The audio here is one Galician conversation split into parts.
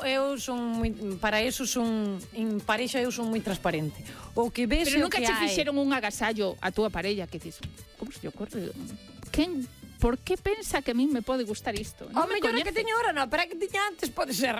eu son moi, para eso son en parexa eu son moi transparente. O que ves Pero é o nunca que che hai. fixeron un agasallo a túa parella que dices, como se lle ocorre? Por que pensa que a mí me pode gustar isto? O mellor é que teño ahora, non, pero é que tiña antes, pode ser.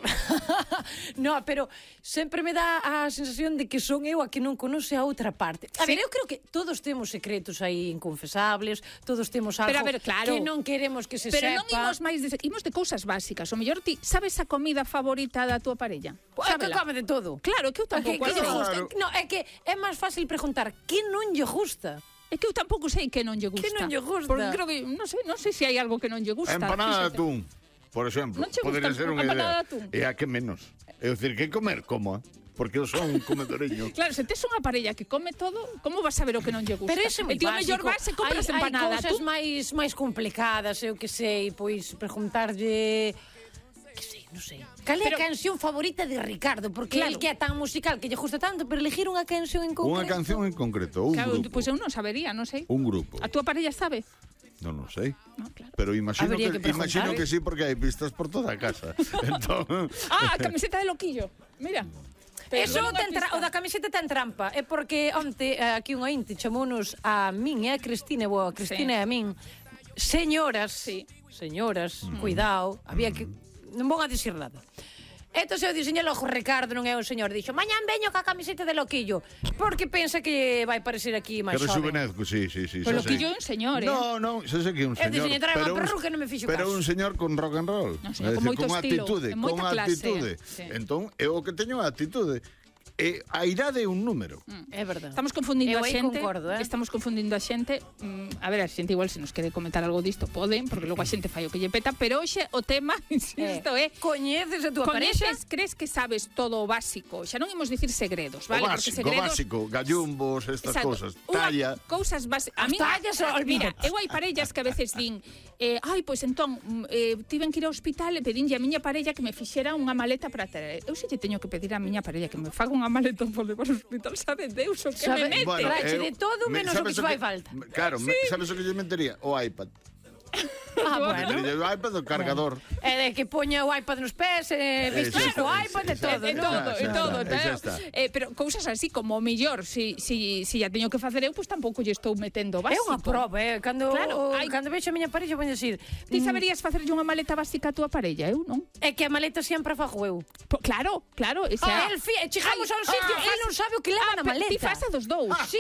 No, pero sempre me dá a sensación de que son eu a que non conoce a outra parte. A ver, eu creo que todos temos secretos aí inconfesables, todos temos algo Pero, a ver, claro, que non queremos que se pero sepa. non imos de cousas básicas. O mellor ti sabes a comida favorita da túa parella? É que come de todo. Claro, que eu tampouco. Que lle gusta. No, é que é máis fácil preguntar que non lle gusta. É que eu tampouco sei que non lle gusta. Que non lle gusta. Porque creo que, non sei se hai algo que non lle gusta. Empanada de atún, por exemplo. Non che Podería gusta ser unha empanada de idea. atún? E a que menos. É dicir, que comer, como, porque eu son un comedoreño. Claro, se tes unha parella que come todo, como vas a ver o que non lle gusta? Pero ese é moi E ti o básico. mellor vas e compras empanada. Hai cousas máis complicadas, eu que sei, pois preguntarlle que sei, non sei. Cal é a canción favorita de Ricardo? Porque Claro. el que é tan musical que lle gusta tanto, pero elegir unha canción en concreto. Unha canción en concreto, un Claro, grupo. pois eu non sabería, non sei. Un grupo. A túa parella sabe? Non sei. No, claro. Pero imagino Habría que, que preguntar, imagino que sí, porque hai pistas por toda a casa. Entón, Ah, a camiseta de loquillo. Mira. Eso non o da camiseta ten trampa. É porque onte aquí unha inte chamounos a min e a Cristina, a Cristina e a min, señoras, señoras, cuidado, había que non vou a dicir nada. Entón eu diseñalo ao Ricardo, non é un señor, dixo, mañán veño ca camiseta de loquillo, porque pensa que vai parecer aquí máis que xove. rejuvenezco, sí. Pero loquillo é un señor, No, xa sei que é un Eu señor. dixen, trae unha perruca e non me fixo pero caso. un señor con rock and roll. Un señor con moito estilo, actitude, e moita con clase, actitude. sí. Entón, eu o que teño a actitude. E a idade é un número. É verdade. Estamos confundindo Eu a aí xente. concordo, Estamos confundindo a xente. A ver, a xente igual se nos quere comentar algo disto poden, porque logo a xente fai o que lle peta, pero hoxe o tema, insisto, é coñeces a túa parexa? Crees que sabes todo o básico? Xa non imos dicir segredos, vale? O Porque básico, segredos, gallumbos, estas exacto, cousas, talla. Cousas básicas. A mí, tallas, mira, eu hai parellas que a veces din, ai, pois entón, tiven que ir ao hospital e pedinlle a miña parella que me fixera unha maleta para traer. Eu se lle teño que pedir a miña parella que me faga unha maleta para levar ao hospital, sabe Deus o que me mete. Bueno, Trache de todo menos o que te fai falta. Claro, sabes o que lle metería? O iPad. Bueno. Metería o iPad o cargador. É de que poña o iPad nos pés, vestir o iPad e todo, todo, xa está. pero cousas así como o millor, si ya teño que facer eu, pois tampouco lle estou metendo É básico. unha prova, cando Claro, cando vexo a miña parella vou dicir, Ti saberías facerlle unha maleta básica a túa parella, eu non? é que a maleta sempre a fago eu. Claro, ese El chegamos a un sitio, el non sabe o que leva na maleta. Ti faz a dos dous. Sí,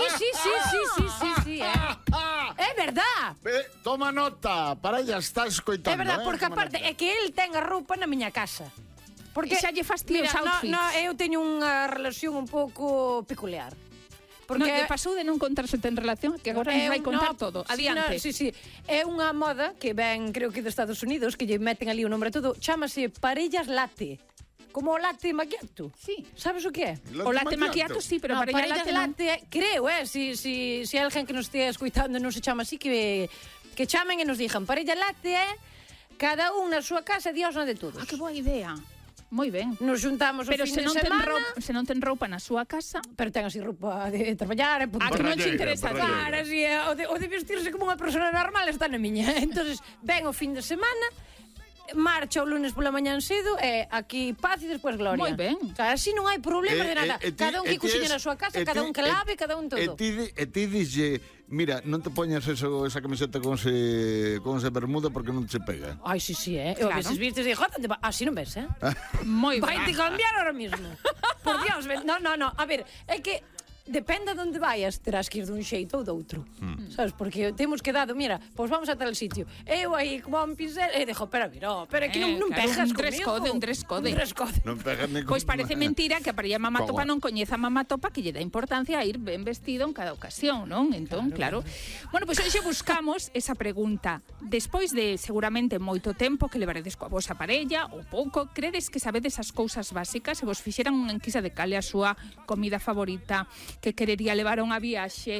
é verdad. Toma nota, para ella está escoitando. É verdad, porque Toma aparte nota. é que el ten a roupa na miña casa. Porque E xa lle fas ti os outfits. eu teño unha relación un pouco peculiar. Porque pasou de non contarse ten relación, que agora nos vai contar todo. Adiante. Sí. É unha moda que ven, creo que de Estados Unidos, que lle meten ali o nombre a todo, chámase parellas latte. Como o latte macchiato. Sí. Sabes o que é? O latte macchiato sí, pero parellas latte latte, creo, si alguén que nos estea escuitando non se chama así, que chamen e nos digan, parella latte é cada un na súa casa, Dios non de todos. Que boa idea. Moi ben. Nos juntamos o pero fin de semana. Se non ten roupa na súa casa, pero ten así roupa de traballar, que non te interesa. Claro, así, o de vestirse como unha persona normal está na miña. Entonces, ven o fin de semana, marcha o lunes pola mañán cedo e aquí paz e despois gloria. Moi ben. Claro, así non hai problema de nada. Cada un que coxiña na súa casa, cada un que lave, cada un todo. E ti dixlle, mira, non te poñas esa camiseta con ese bermuda porque non te pega. Ai, sí, Eu a veces vistes e digo, así non ves, Moi ben. Vai te cambiar ahora mismo. Por Dios, no. A ver, é que depende de onde vayas, terás que ir dun xeito ou doutro. Sabes? Porque temos quedado, mira, pois vamos a tal sitio. Eu aí como un pincel, dixo, pero aquí non pegas comigo. Un dress code. Non pegas ni Pois parece mentira que a parella mamá topa non coñeza a mamá topa que lle dá importancia a ir ben vestido en cada ocasión, non? Entón, claro. Bueno, pois hoxe buscamos esa pregunta. Despois de seguramente moito tempo que levaredes coa vosa parella ou pouco, credes que sabedes as cousas básicas? Se vos fixeran unha enquisa de cal é a súa comida favorita, que querería levar a unha viaxe,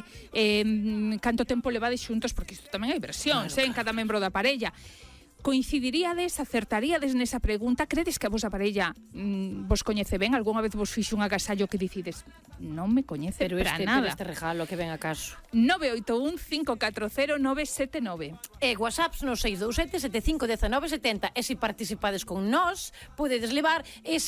canto tempo levades xuntos, porque isto tamén hai versións, en cada membro da parella. Coincidiríades, acertaríades nesa pregunta? Credes que a vosa parella vos coñece ben? Algúnha vez vos fixe un agasallo que dicides non me coñece para nada? Pero este regalo que ven a caso. 981 540 979. E WhatsApps no 627 75 19 70. E se participades con nós, podedes levar ese